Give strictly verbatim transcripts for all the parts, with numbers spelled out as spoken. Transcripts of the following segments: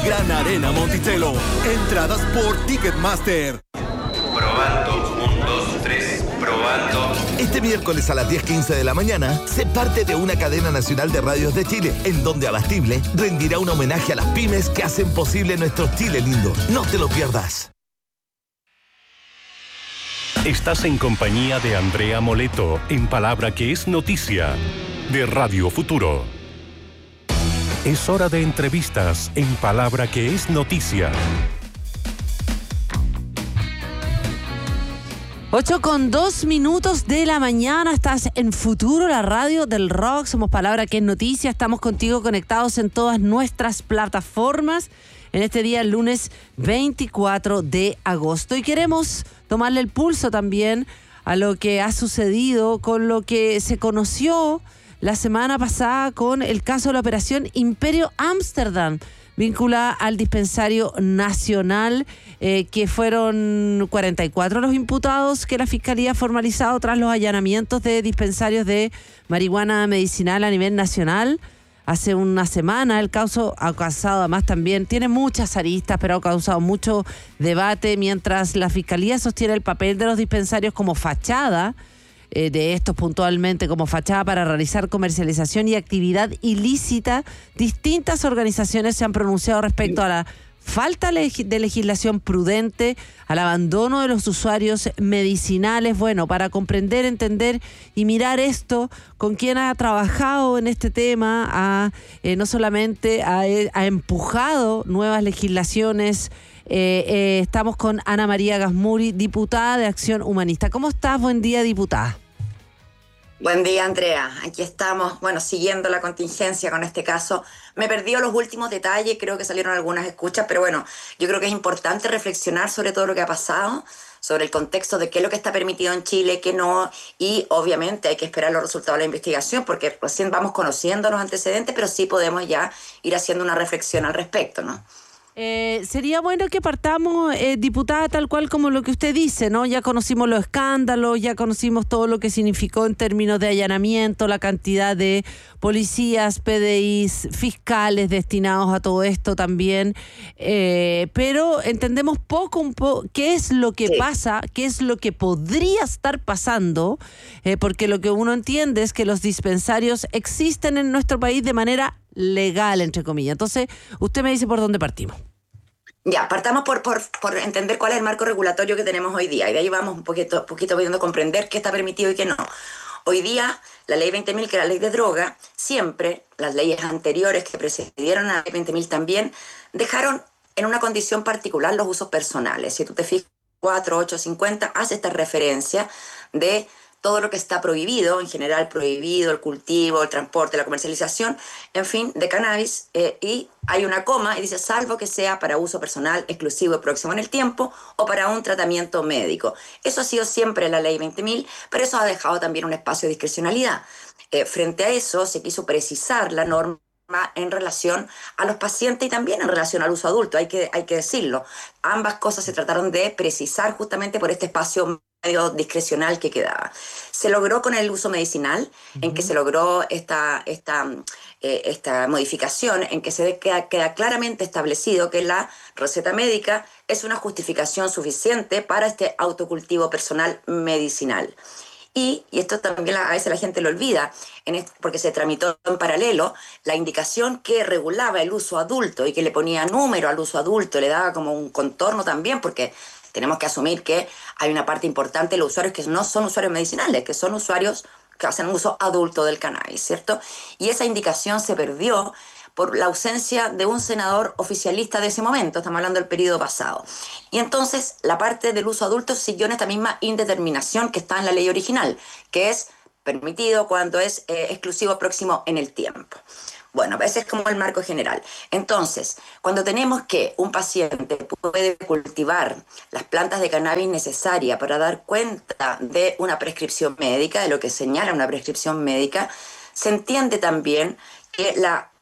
Gran Arena Monticello. Entradas por Ticketmaster. Probando, un, dos, tres, probando. Este miércoles a las diez quince de la mañana, se parte de una cadena nacional de radios de Chile, en donde Abastible rendirá un homenaje a las pymes que hacen posible nuestro Chile lindo. No te lo pierdas. Estás en compañía de Andrea Moleto, en Palabra que es Noticia, de Radio Futuro. Es hora de entrevistas en Palabra que es Noticia. ocho con dos minutos de la mañana, estás en Futuro, la radio del rock, somos Palabra que es Noticia, estamos contigo conectados en todas nuestras plataformas en este día, el lunes veinticuatro de agosto, y queremos tomarle el pulso también a lo que ha sucedido con lo que se conoció la semana pasada con el caso de la operación Imperio Ámsterdam, vinculada al dispensario nacional, eh, que fueron cuarenta y cuatro los imputados que la Fiscalía ha formalizado tras los allanamientos de dispensarios de marihuana medicinal a nivel nacional. Hace una semana el caso ha causado, además también, tiene muchas aristas, pero ha causado mucho debate, mientras la Fiscalía sostiene el papel de los dispensarios como fachada, eh, de estos puntualmente como fachada para realizar comercialización y actividad ilícita. Distintas organizaciones se han pronunciado respecto a la falta de legislación prudente, al abandono de los usuarios medicinales. Bueno, para comprender, entender y mirar esto, con quien ha trabajado en este tema, ha, eh, no solamente ha, ha empujado nuevas legislaciones. Eh, eh, estamos con Ana María Gasmuri, diputada de Acción Humanista. ¿Cómo estás? Buen día, diputada. Buen día, Andrea. Aquí estamos, bueno, siguiendo la contingencia con este caso. Me perdí los últimos detalles, creo que salieron algunas escuchas, pero bueno, yo creo que es importante reflexionar sobre todo lo que ha pasado, sobre el contexto de qué es lo que está permitido en Chile, qué no, y obviamente hay que esperar los resultados de la investigación, porque recién vamos conociendo los antecedentes, pero sí podemos ya ir haciendo una reflexión al respecto, ¿no? Eh, sería bueno que partamos, eh, diputada, tal cual como lo que usted dice, ¿no? Ya conocimos los escándalos, ya conocimos todo lo que significó en términos de allanamiento, la cantidad de policías, P D Is, fiscales destinados a todo esto también, eh, pero entendemos poco un po qué es lo que sí. pasa, qué es lo que podría estar pasando, eh, porque lo que uno entiende es que los dispensarios existen en nuestro país de manera legal, entre comillas. Entonces, usted me dice por dónde partimos. Ya, partamos por, por, por entender cuál es el marco regulatorio que tenemos hoy día, y de ahí vamos un poquito, poquito pudiendo comprender qué está permitido y qué no. Hoy día, la ley veinte mil, que es la ley de droga, siempre, las leyes anteriores que precedieron a la ley veinte mil también, dejaron en una condición particular los usos personales. Si tú te fijas, cuatro, ocho, cincuenta, hace esta referencia de todo lo que está prohibido, en general prohibido, el cultivo, el transporte, la comercialización, en fin, de cannabis, eh, y hay una coma y dice, salvo que sea para uso personal, exclusivo y próximo en el tiempo, o para un tratamiento médico. Eso ha sido siempre la ley veinte mil, pero eso ha dejado también un espacio de discrecionalidad. Eh, frente a eso, se quiso precisar la norma en relación a los pacientes y también en relación al uso adulto, hay que, hay que decirlo. Ambas cosas se trataron de precisar justamente por este espacio medio discrecional que quedaba. Se logró con el uso medicinal, uh-huh. en que se logró esta, esta, eh, esta modificación, en que se queda, queda claramente establecido que la receta médica es una justificación suficiente para este autocultivo personal medicinal. Y, y esto también a veces la gente lo olvida, en este, porque se tramitó en paralelo la indicación que regulaba el uso adulto y que le ponía número al uso adulto, le daba como un contorno también, porque tenemos que asumir que hay una parte importante de los usuarios que no son usuarios medicinales, que son usuarios que hacen uso adulto del cannabis, ¿cierto? Y esa indicación se perdió por la ausencia de un senador oficialista de ese momento, estamos hablando del periodo pasado. Y entonces la parte del uso adulto siguió en esta misma indeterminación que está en la ley original, que es permitido cuando es eh, exclusivo próximo en el tiempo. Bueno, ese es como el marco general. Entonces, cuando tenemos que un paciente puede cultivar las plantas de cannabis necesarias para dar cuenta de una prescripción médica, de lo que señala una prescripción médica, se entiende también que la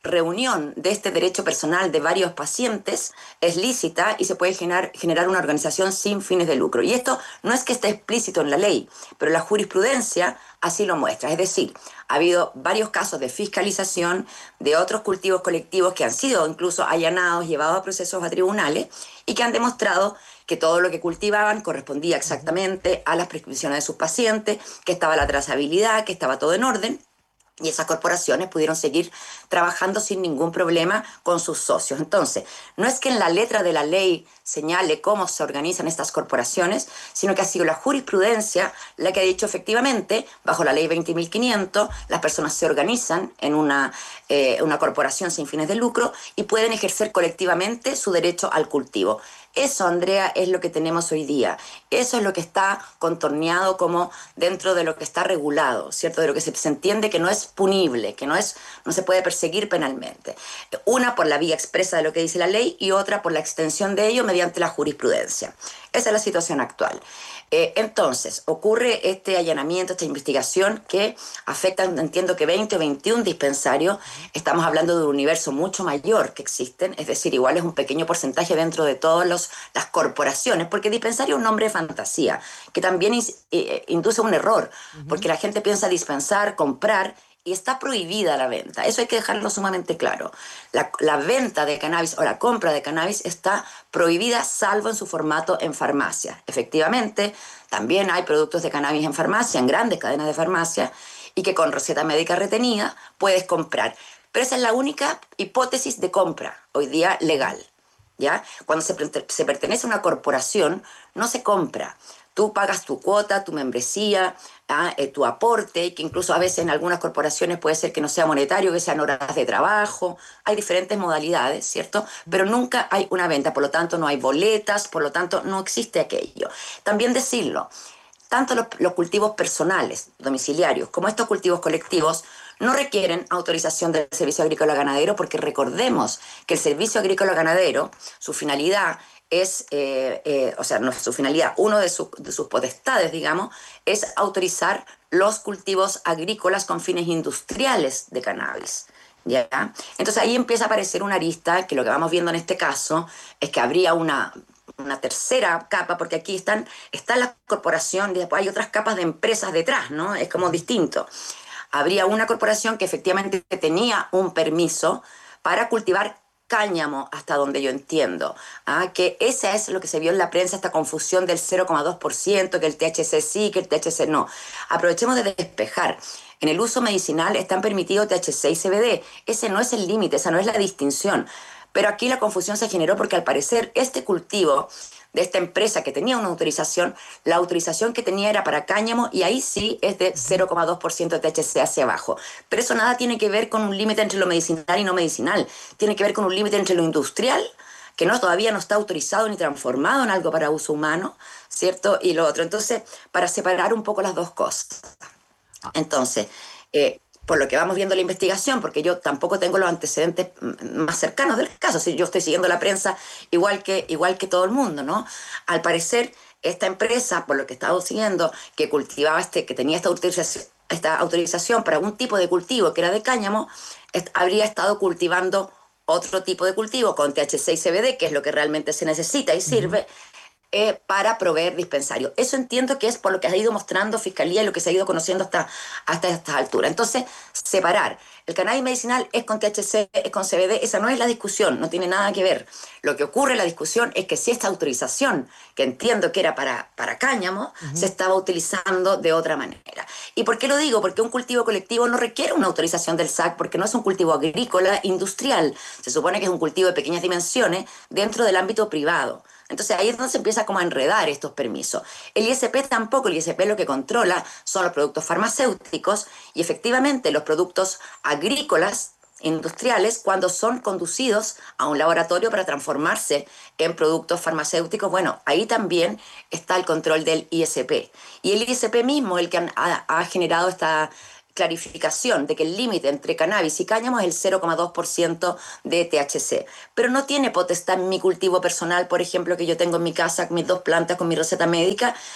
reunión de este derecho personal de varios pacientes es lícita y se puede generar, generar una organización sin fines de lucro. Y esto no es que esté explícito en la ley, pero la jurisprudencia así lo muestra. Es decir, ha habido varios casos de fiscalización de otros cultivos colectivos que han sido incluso allanados, llevados a procesos a tribunales y que han demostrado que todo lo que cultivaban correspondía exactamente a las prescripciones de sus pacientes, que estaba la trazabilidad, que estaba todo en orden. Y esas corporaciones pudieron seguir trabajando sin ningún problema con sus socios. Entonces, no es que en la letra de la ley señale cómo se organizan estas corporaciones, sino que ha sido la jurisprudencia la que ha dicho efectivamente, bajo la ley veinte mil quinientos, las personas se organizan en una, eh, una corporación sin fines de lucro y pueden ejercer colectivamente su derecho al cultivo. Eso, Andrea, es lo que tenemos hoy día. Eso es lo que está contorneado como dentro de lo que está regulado, ¿cierto? De lo que se, se entiende que no es punible, que no, es, no se puede perseguir penalmente. Una por la vía expresa de lo que dice la ley y otra por la extensión de ello mediante la jurisprudencia. Esa es la situación actual. Eh, entonces, ocurre este allanamiento, esta investigación que afecta, entiendo que veinte o veintiún dispensarios. Estamos hablando de un universo mucho mayor que existen, es decir, igual es un pequeño porcentaje dentro de todas las corporaciones, porque dispensario es un nombre de fantasía, que también is, eh, induce un error, uh-huh. porque la gente piensa dispensar, comprar, y está prohibida la venta. Eso hay que dejarlo sumamente claro. La, la venta de cannabis o la compra de cannabis está prohibida salvo en su formato en farmacia. Efectivamente, también hay productos de cannabis en farmacia, en grandes cadenas de farmacia, y que con receta médica retenida puedes comprar. Pero esa es la única hipótesis de compra hoy día legal, ¿ya? Cuando se, se pertenece a una corporación, no se compra. Tú pagas tu cuota, tu membresía, ¿ah? eh, tu aporte, que incluso a veces en algunas corporaciones puede ser que no sea monetario, que sean horas de trabajo. Hay diferentes modalidades, ¿cierto? Pero nunca hay una venta, por lo tanto no hay boletas, por lo tanto no existe aquello. También decirlo, tanto los, los cultivos personales, domiciliarios, como estos cultivos colectivos, no requieren autorización del Servicio Agrícola Ganadero, porque recordemos que el Servicio Agrícola Ganadero, su finalidad es, eh, eh, o sea, no su finalidad, uno de, su, de sus potestades, digamos, es autorizar los cultivos agrícolas con fines industriales de cannabis, ¿ya? Entonces ahí empieza a aparecer una arista que lo que vamos viendo en este caso es que habría una, una tercera capa, porque aquí están, está la corporación y después hay otras capas de empresas detrás, ¿no? Es como distinto. Habría una corporación que efectivamente tenía un permiso para cultivar cáñamo, hasta donde yo entiendo, ¿ah? Que esa es lo que se vio en la prensa, esta confusión del cero coma dos por ciento, que el T H C sí, que el T H C no. Aprovechemos de despejar. En el uso medicinal están permitidos T H C y C B D. Ese no es el límite, esa no es la distinción. Pero aquí la confusión se generó porque al parecer este cultivo de esta empresa que tenía una autorización, la autorización que tenía era para cáñamo y ahí sí es de cero coma dos por ciento de T H C hacia abajo. Pero eso nada tiene que ver con un límite entre lo medicinal y no medicinal. Tiene que ver con un límite entre lo industrial, que no todavía no está autorizado ni transformado en algo para uso humano, ¿cierto? Y lo otro. Entonces, para separar un poco las dos cosas. Entonces, eh, por lo que vamos viendo la investigación, porque yo tampoco tengo los antecedentes más cercanos del caso, si yo estoy siguiendo la prensa igual que, igual que todo el mundo, ¿no? Al parecer, esta empresa, por lo que he estado siguiendo, que cultivaba este, que tenía esta autorización, esta autorización para un tipo de cultivo que era de cáñamo, est- habría estado cultivando otro tipo de cultivo con T H C y C B D, que es lo que realmente se necesita y sirve, Eh, para proveer dispensarios. Eso entiendo que es por lo que ha ido mostrando Fiscalía y lo que se ha ido conociendo hasta, hasta esta altura. Entonces, separar. El cannabis medicinal es con T H C, es con C B D, esa no es la discusión, no tiene nada que ver. Lo que ocurre en la discusión es que si esta autorización, que entiendo que era para, para cáñamo, uh-huh. se estaba utilizando de otra manera. ¿Y por qué lo digo? Porque un cultivo colectivo no requiere una autorización del S A C, porque no es un cultivo agrícola industrial. Se supone que es un cultivo de pequeñas dimensiones dentro del ámbito privado. Entonces ahí es donde se empieza como a enredar estos permisos. El I S P tampoco, el I S P lo que controla son los productos farmacéuticos y efectivamente los productos agrícolas industriales cuando son conducidos a un laboratorio para transformarse en productos farmacéuticos, bueno, ahí también está el control del I S P. Y el I S P mismo el que ha, ha generado esta clarificación de que el límite entre cannabis y cáñamo es el cero coma dos por ciento de T H C. Pero no tiene potestad en mi cultivo personal, por ejemplo, que yo tengo en mi casa, mis dos plantas con mi receta médica,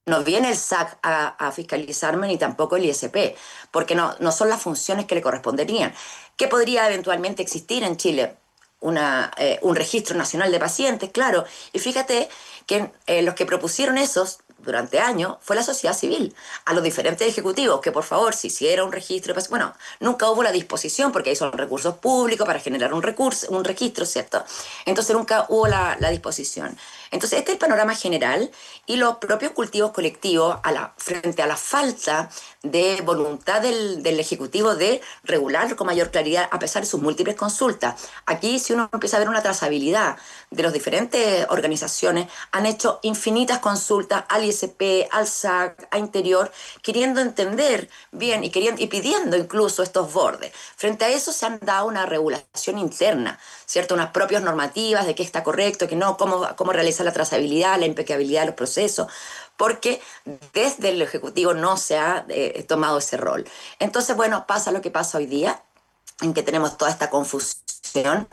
no viene el S A C a, a fiscalizarme ni tampoco el I S P, porque no, no son las funciones que le corresponderían. ¿Qué podría eventualmente existir en Chile? Una, eh, un registro nacional de pacientes, claro. Y fíjate que eh, los que propusieron esos durante años fue la sociedad civil, a los diferentes ejecutivos, que por favor se hiciera un registro de pacientes. Bueno, nunca hubo la disposición, porque ahí son recursos públicos para generar un recurso, un registro, ¿cierto? Entonces nunca hubo la, la disposición. Entonces este es el panorama general, y los propios cultivos colectivos a la, frente a la falta de voluntad del, del Ejecutivo de regular con mayor claridad a pesar de sus múltiples consultas. Aquí, si uno empieza a ver una trazabilidad de las diferentes organizaciones, han hecho infinitas consultas al I S P, al S A C, a Interior, queriendo entender bien y, queriendo, y pidiendo incluso estos bordes. Frente a eso se han dado una regulación interna, ¿cierto? Unas propias normativas de qué está correcto, qué no, cómo, cómo realizar la trazabilidad, la impecabilidad de los procesos, porque desde el Ejecutivo no se ha eh, tomado ese rol. Entonces, bueno, pasa lo que pasa hoy día, en que tenemos toda esta confusión.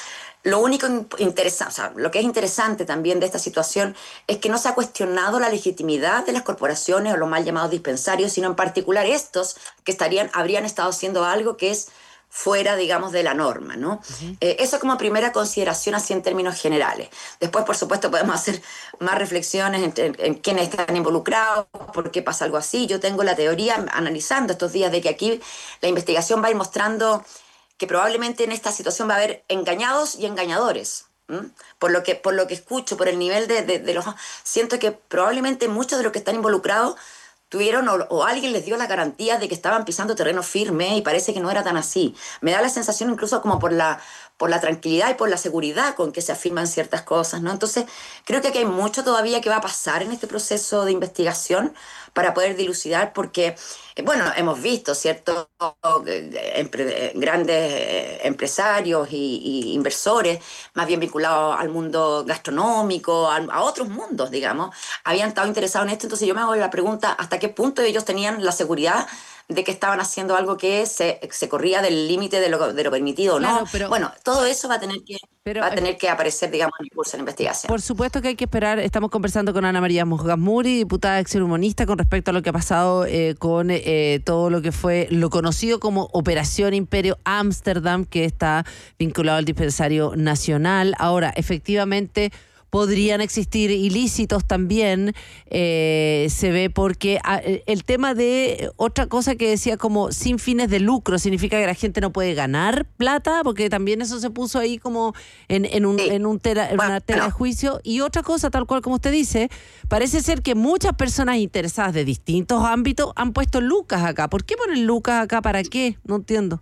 Lo único interesante, o sea, lo que es interesante también de esta situación es que no se ha cuestionado la legitimidad de las corporaciones o los mal llamados dispensarios, sino en particular estos que estarían, habrían estado haciendo algo que es fuera, digamos, de la norma, ¿no? Uh-huh. Eh, eso como primera consideración así en términos generales. Después, por supuesto, podemos hacer más reflexiones en, en, en quiénes están involucrados, por qué pasa algo así. Yo tengo la teoría, analizando estos días, de que aquí la investigación va a ir mostrando que probablemente en esta situación va a haber engañados y engañadores. ¿Mm? Por lo que, por lo que escucho, por el nivel de, de, de los... Siento que probablemente muchos de los que están involucrados tuvieron o, o alguien les dio la garantía de que estaban pisando terreno firme, y parece que no era tan así. Me da la sensación incluso como por la, por la tranquilidad y por la seguridad con que se afirman ciertas cosas, ¿no? Entonces, creo que aquí hay mucho todavía que va a pasar en este proceso de investigación para poder dilucidar, porque, bueno, hemos visto, ¿cierto?, Empre- grandes empresarios y, y inversores, más bien vinculados al mundo gastronómico, a, a otros mundos, digamos, habían estado interesados en esto. Entonces yo me hago la pregunta, ¿hasta qué punto ellos tenían la seguridad de que estaban haciendo algo que se, se corría del límite de lo, de lo permitido o claro, no? Pero, bueno, todo eso va a tener que pero, va a tener que aparecer, digamos, en el curso de la investigación. Por supuesto que hay que esperar. Estamos conversando con Ana María Mosgasmuri, diputada de Acción Humanista, con respecto a lo que ha pasado eh, con eh, todo lo que fue lo conocido como Operación Imperio Ámsterdam, que está vinculado al dispensario nacional. Ahora, efectivamente, podrían existir ilícitos también, eh, se ve, porque a, el tema de otra cosa que decía como sin fines de lucro, significa que la gente no puede ganar plata, porque también eso se puso ahí como en, en, un, sí. en, un tela, en bueno, una tela de juicio. Y otra cosa, tal cual como usted dice, parece ser que muchas personas interesadas de distintos ámbitos han puesto lucas acá. ¿Por qué ponen lucas acá? ¿Para qué? No entiendo.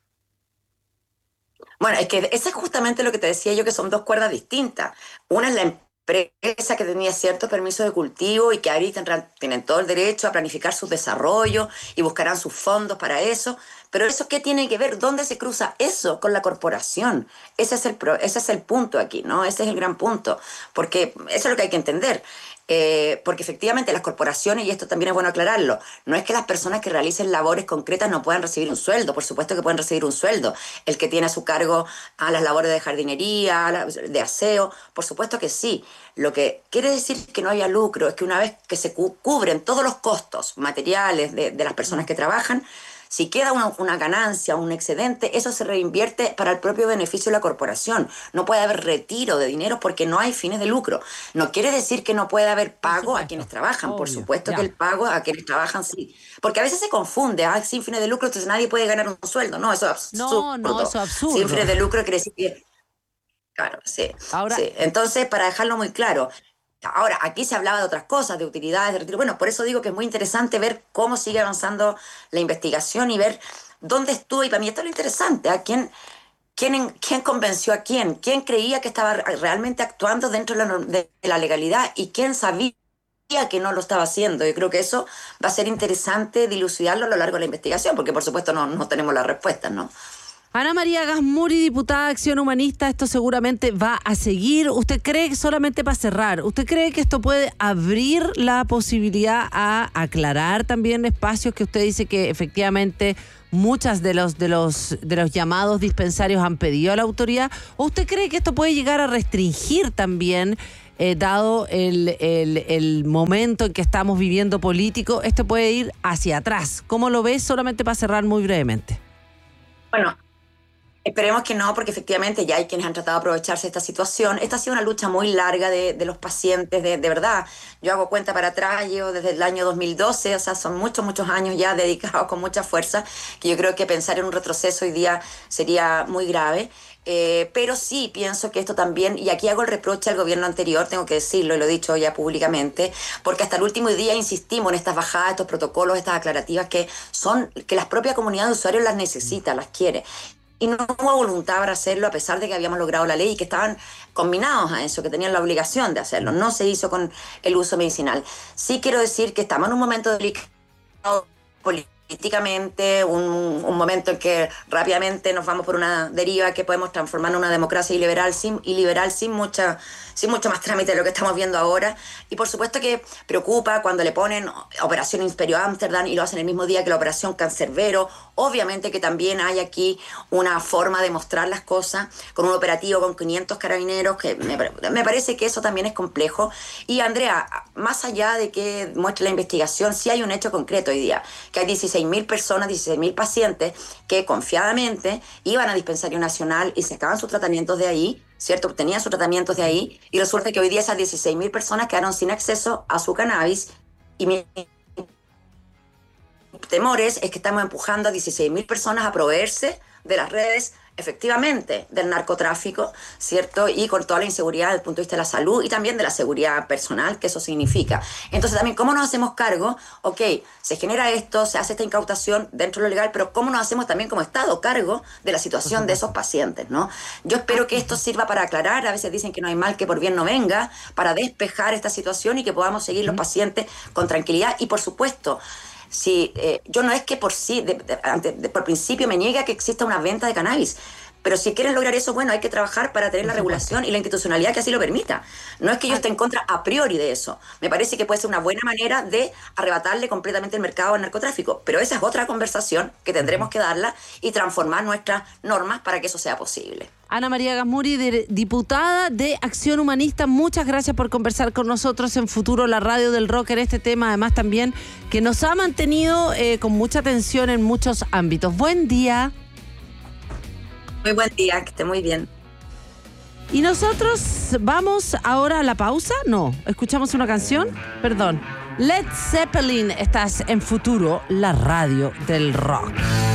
Bueno, es que eso es justamente lo que te decía yo, que son dos cuerdas distintas. Una es la empresa que tenía ciertos permisos de cultivo y que ahí tendrán, tienen todo el derecho a planificar su desarrollo y buscarán sus fondos para eso. Pero ¿eso qué tiene que ver? ¿Dónde se cruza eso con la corporación? Ese es el, pro, ese es el punto aquí, ¿no? Ese es el gran punto. Porque eso es lo que hay que entender. Eh, porque efectivamente las corporaciones, y esto también es bueno aclararlo, no es que las personas que realicen labores concretas no puedan recibir un sueldo. Por supuesto que pueden recibir un sueldo. El que tiene a su cargo a las labores de jardinería, de aseo, por supuesto que sí. Lo que quiere decir que no haya lucro es que una vez que se cu- cubren todos los costos materiales de, de las personas que trabajan, si queda una, una ganancia, un excedente, eso se reinvierte para el propio beneficio de la corporación. No puede haber retiro de dinero porque no hay fines de lucro. No quiere decir que no puede haber pago a quienes trabajan. Obvio. Por supuesto ya. Que el pago a quienes trabajan sí. Porque a veces se confunde, ah, sin fines de lucro, entonces nadie puede ganar un sueldo. No, eso es absurdo. No, no, eso es absurdo. Sin fines de lucro quiere decir que... Claro, sí. Ahora... sí. Entonces, para dejarlo muy claro... Ahora, aquí se hablaba de otras cosas, de utilidades, de retiro. Bueno, por eso digo que es muy interesante ver cómo sigue avanzando la investigación y ver dónde estuvo. Y para mí esto es lo interesante, ¿a quién, quién, quién convenció a quién? ¿Quién creía que estaba realmente actuando dentro de la, de la legalidad? ¿Y quién sabía que no lo estaba haciendo? Yo creo que eso va a ser interesante dilucidarlo a lo largo de la investigación, porque por supuesto no, no tenemos las respuestas, ¿no? Ana María Gasmuri, diputada de Acción Humanista, esto seguramente va a seguir. ¿Usted cree que, solamente para cerrar, usted cree que esto puede abrir la posibilidad a aclarar también espacios que usted dice que efectivamente muchas de los de los de los llamados dispensarios han pedido a la autoridad? ¿O usted cree que esto puede llegar a restringir también eh, dado el, el, el momento en que estamos viviendo político, esto puede ir hacia atrás. ¿Cómo lo ves? Solamente para cerrar muy brevemente. Bueno, esperemos que no, porque efectivamente ya hay quienes han tratado de aprovecharse de esta situación. Esta ha sido una lucha muy larga de, de los pacientes, de, de verdad. Yo hago cuenta para atrás, yo desde el año dos mil doce, o sea, son muchos, muchos años ya dedicados con mucha fuerza, que yo creo que pensar en un retroceso hoy día sería muy grave. Eh, pero sí pienso que esto también, y aquí hago el reproche al gobierno anterior, tengo que decirlo y lo he dicho ya públicamente, porque hasta el último día insistimos en estas bajadas, estos protocolos, estas aclarativas que son, que la propia comunidad de usuarios las necesita, las quiere. Y no hubo voluntad para hacerlo a pesar de que habíamos logrado la ley y que estaban combinados a eso, que tenían la obligación de hacerlo. No se hizo con el uso medicinal. Sí quiero decir que estamos en un momento delicado políticamente, un, un momento en que rápidamente nos vamos por una deriva que podemos transformar en una democracia iliberal sin, iliberal sin, mucha, sin mucho más trámite de lo que estamos viendo ahora. Y por supuesto que preocupa cuando le ponen Operación Imperio Ámsterdam y lo hacen el mismo día que la Operación Cancerbero. Obviamente que también hay aquí una forma de mostrar las cosas con un operativo con quinientos carabineros, que me, me parece que eso también es complejo. Y Andrea, más allá de que muestre la investigación, sí hay un hecho concreto hoy día, que hay dieciséis mil personas, dieciséis mil pacientes que confiadamente iban a Dispensario Nacional y sacaban sus tratamientos de ahí, ¿cierto? Obtenían sus tratamientos de ahí, y resulta que hoy día esas dieciséis mil personas quedaron sin acceso a su cannabis, y mi temores es que estamos empujando a dieciséis mil personas a proveerse de las redes, efectivamente, del narcotráfico, ¿cierto? Y con toda la inseguridad desde el punto de vista de la salud y también de la seguridad personal que eso significa. Entonces también, ¿cómo nos hacemos cargo? Ok, se genera esto, se hace esta incautación dentro de lo legal, pero ¿cómo nos hacemos también como Estado cargo de la situación de esos pacientes, ¿no? Yo espero que esto sirva para aclarar, a veces dicen que no hay mal que por bien no venga, para despejar esta situación y que podamos seguir los pacientes con tranquilidad y, por supuesto, si, eh, yo no es que por sí, de, de, de, de, por principio me niega que exista una venta de cannabis, pero si quieren lograr eso, bueno, hay que trabajar para tener la regulación y la institucionalidad que así lo permita. No es que yo esté en contra a priori de eso. Me parece que puede ser una buena manera de arrebatarle completamente el mercado al narcotráfico, pero esa es otra conversación que tendremos que darla y transformar nuestras normas para que eso sea posible. Ana María Gasmuri, de, diputada de Acción Humanista, muchas gracias por conversar con nosotros en Futuro, la radio del rock, en este tema, además también que nos ha mantenido eh, con mucha atención en muchos ámbitos. Buen día. Muy buen día, que esté muy bien. Y nosotros vamos ahora a la pausa. No, escuchamos una canción. Perdón. Led Zeppelin, estás en Futuro, la radio del rock.